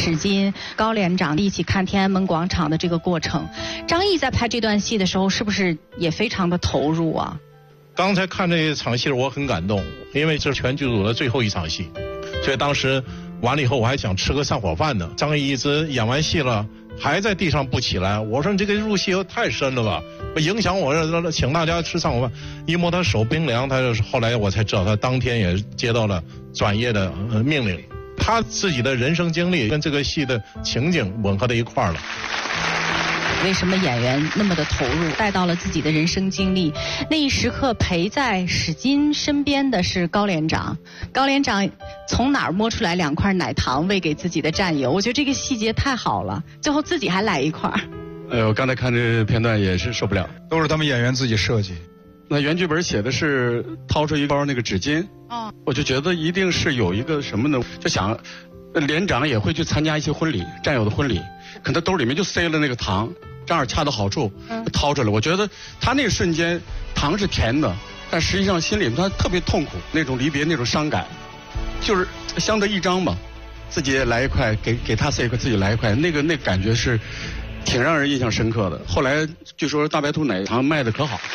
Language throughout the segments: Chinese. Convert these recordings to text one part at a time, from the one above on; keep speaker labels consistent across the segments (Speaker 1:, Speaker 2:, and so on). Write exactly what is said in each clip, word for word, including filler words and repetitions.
Speaker 1: 史金、高连长一起看天安门广场的这个过程。张译在拍这段戏的时候，是不是也非常的投入啊？
Speaker 2: 刚才看这场戏我很感动，因为这是全剧组的最后一场戏，所以当时完了以后我还想吃个散伙饭呢。张译一直演完戏了还在地上不起来，我说你这个入戏太深了吧，影响我请大家吃散伙饭。一摸他手冰凉，他就是后来我才知道他当天也接到了转业的命令。他自己的人生经历跟这个戏的情景吻合在一块儿了。
Speaker 1: 为什么演员那么的投入，带到了自己的人生经历？那一时刻陪在史金身边的是高连长，高连长从哪儿摸出来两块奶糖喂给自己的战友？我觉得这个细节太好了，最后自己还来一块。
Speaker 3: 哎呦，刚才看这片段也是受不了，
Speaker 4: 都是他们演员自己设计。
Speaker 3: 那原剧本写的是掏出一包那个纸巾，哦，我就觉得一定是有一个什么呢？就想，连长也会去参加一些婚礼，战友的婚礼，可能兜里面就塞了那个糖，正好恰到好处，掏出来。我觉得他那个瞬间，糖是甜的，但实际上心里他特别痛苦，那种离别，那种伤感，就是相得益彰嘛。自己也来一块，给给他塞一块，自己来一块，那个那个感觉是挺让人印象深刻的。后来据说大白兔奶糖卖的可好。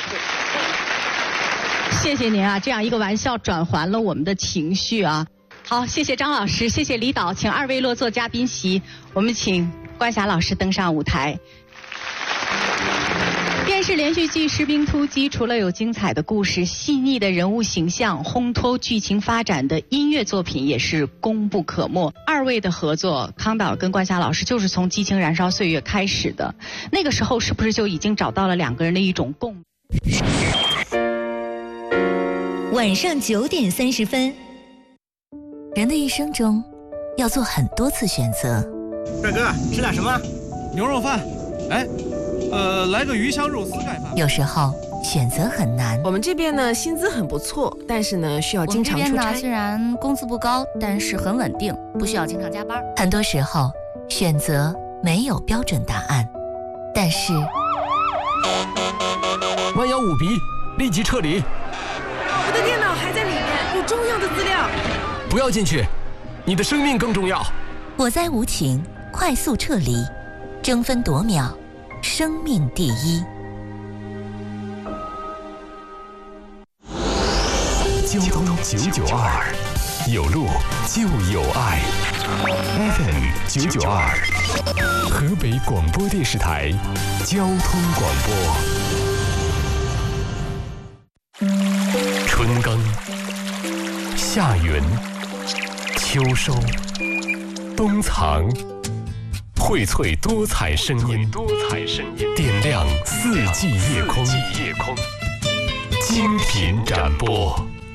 Speaker 1: 谢谢您啊，这样一个玩笑转还了我们的情绪啊。好，谢谢张老师，谢谢李导，请二位落座嘉宾席。我们请关霞老师登上舞台。电视连续剧《士兵突击》除了有精彩的故事、细腻的人物形象、烘托剧情发展的音乐作品也是功不可没。二位的合作，康导跟关霞老师就是从《激情燃烧岁月》开始的。那个时候是不是就已经找到了两个人的一种共鸣？
Speaker 5: 晚上九点三十分，人的一生中要做很多次选择。
Speaker 6: 帅哥，吃点什么？牛肉饭。哎，呃，来个鱼香肉丝盖饭。
Speaker 5: 有时候选择很难。
Speaker 7: 我们这边呢，薪资很不错，但是呢，需要经常出差。
Speaker 5: 我们这边呢，虽然工资不高，但是很稳定，不需要经常加班。很多时候，选择没有标准答案，但是
Speaker 8: 万幺五 B， 立即撤离。
Speaker 7: 我的电脑还在里面，有重要的资料。
Speaker 8: 不要进去，你的生命更重要。
Speaker 5: 火灾无情，快速撤离，争分夺秒，生命第一。
Speaker 8: 交通九九二，有路就有爱。F M 九九二，河北广播电视台交通广播。春耕、夏耘、秋收、冬藏，荟萃多彩声音，多彩声音，点亮四季夜空，夜空，精品展播。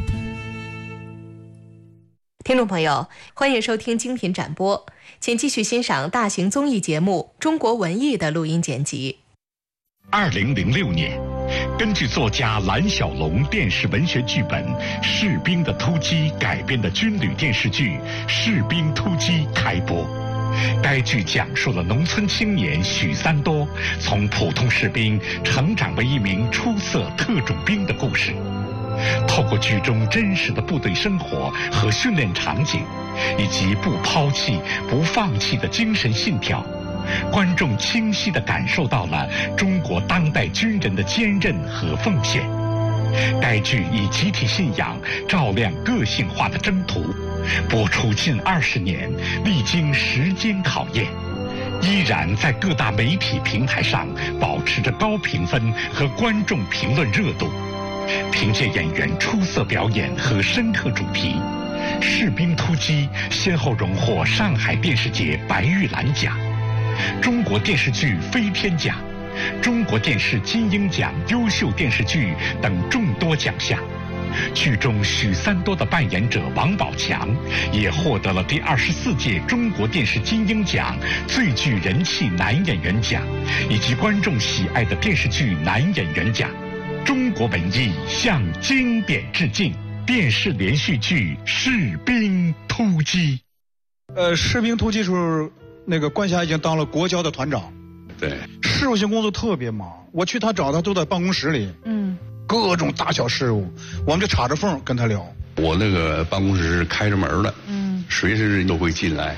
Speaker 9: 听众朋友，欢迎收听精品展播，请继续欣赏大型综艺节目《中国文艺》的录音剪辑。
Speaker 10: 二零零六年，根据作家蓝小龙电视文学剧本《士兵的突击》改编的军旅电视剧《士兵突击》开播。该剧讲述了农村青年许三多从普通士兵成长为一名出色特种兵的故事。透过剧中真实的部队生活和训练场景，以及不抛弃、不放弃的精神信条，观众清晰地感受到了中国当代军人的坚韧和奉献。该剧以集体信仰照亮个性化的征途，播出近二十年，历经时间考验，依然在各大媒体平台上保持着高评分和观众评论热度。凭借演员出色表演和深刻主题，《士兵突击》先后荣获上海电视节白玉兰奖、中国电视剧飞天奖、中国电视金鹰奖优秀电视剧等众多奖项。剧中许三多的扮演者王宝强也获得了第二十四届中国电视金鹰奖最具人气男演员奖，以及观众喜爱的电视剧男演员奖。中国文艺向经典致敬，电视连续剧《士兵突击》。
Speaker 4: 呃，《士兵突击》时候，那个关霞已经当了国交的团长，
Speaker 3: 对，
Speaker 4: 事务性工作特别忙。我去他找他都在办公室里，嗯，各种大小事务，我们就插着缝跟他聊。
Speaker 3: 我那个办公室是开着门的，嗯，随时都会进来，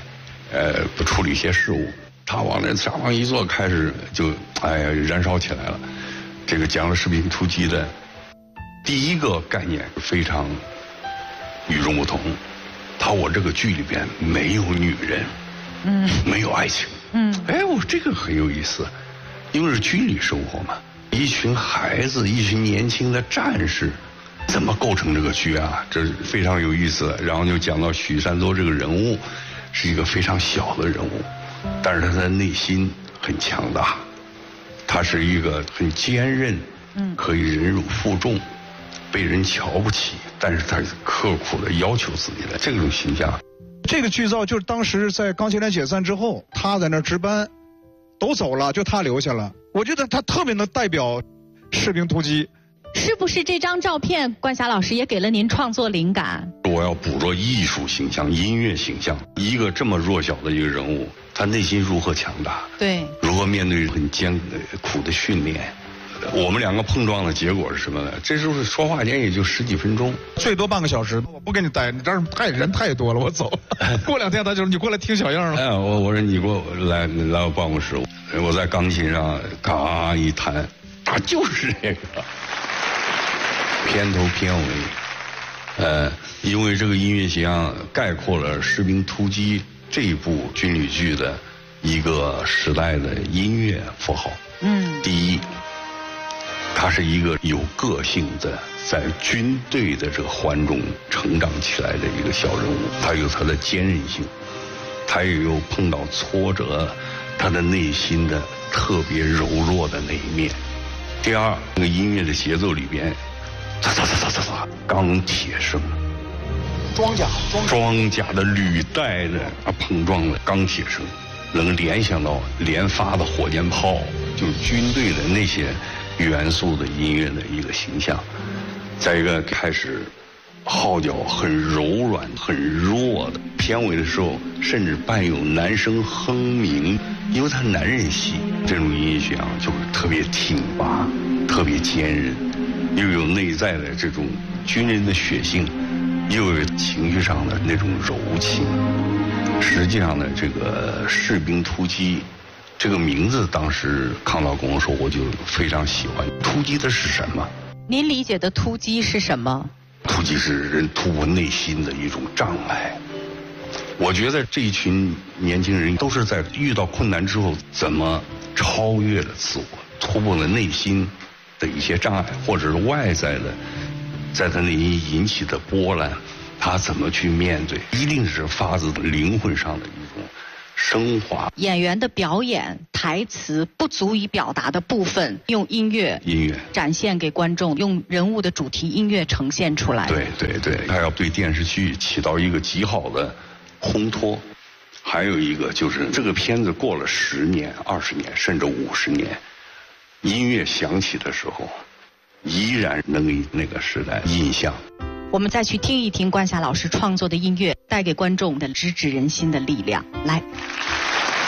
Speaker 3: 呃，不处理一些事务。他往那沙发一坐，开始就哎呀燃烧起来了。这个讲了士兵突击的第一个概念非常与众不同。他我这个剧里边没有女人，嗯，没有爱情，嗯，哎，我这个很有意思，因为是军旅生活嘛，一群孩子，一群年轻的战士，怎么构成这个剧啊？这非常有意思。然后就讲到许三多这个人物是一个非常小的人物，但是他的内心很强大，他是一个很坚韧，嗯，可以忍辱负重，被人瞧不起，但是他刻苦的要求自己的这种形象。
Speaker 4: 这个剧照就是当时在钢铁连解散之后，他在那值班，都走了，就他留下了。我觉得他特别能代表士兵突击。
Speaker 1: 是不是这张照片，关霞老师也给了您创作灵感？
Speaker 3: 我要捕捉艺术形象、音乐形象，一个这么弱小的一个人物，他内心如何强大？
Speaker 1: 对，
Speaker 3: 如何面对很艰苦的训练？我们两个碰撞的结果是什么呢？这时候说话间也就十几分钟，
Speaker 4: 最多半个小时。我不跟你待，你这儿太人太多了，我走。过两天他就你过来听小样了。
Speaker 3: 哎，我我说你给我来来我办公室，我在钢琴上嘎一弹，他就是这个片头片尾。呃，因为这个音乐形象概括了《士兵突击》这一部军旅剧的一个时代的音乐符号。嗯，第一，他是一个有个性的，在军队的这个环中成长起来的一个小人物，他有他的坚韧性，他也有碰到挫折，他的内心的特别柔弱的那一面。第二，那个音乐的节奏里边，嚓嚓嚓嚓嚓嚓，钢铁声，
Speaker 4: 装甲
Speaker 3: 装甲的履带的啊碰撞的钢铁声，能联想到连发的火箭炮，就是军队的那些元素的音乐的一个形象。再一个开始号角很柔软很弱的，片尾的时候甚至伴有男声哼鸣，因为他男人戏，这种音乐形象就是特别挺拔，特别坚韧，又有内在的这种军人的血性，又有情绪上的那种柔情。实际上呢，这个士兵突击这个名字，当时康导跟我说，我就非常喜欢。突击的是什么？
Speaker 1: 您理解的突击是什么？
Speaker 3: 突击是人突破内心的一种障碍。我觉得这一群年轻人都是在遇到困难之后，怎么超越了自我，突破了内心的一些障碍，或者是外在的在他内心引起的波澜，他怎么去面对，一定是发自灵魂上的一种升华。
Speaker 1: 演员的表演台词不足以表达的部分，用音乐
Speaker 3: 音乐
Speaker 1: 展现给观众，用人物的主题音乐呈现出来。
Speaker 3: 对对对，他要对电视剧起到一个极好的烘托。还有一个就是这个片子过了十年、二十年，甚至五十年，音乐响起的时候，依然能给那个时代印象。
Speaker 1: 我们再去听一听关霞老师创作的音乐，带给观众的直指人心的力量。来。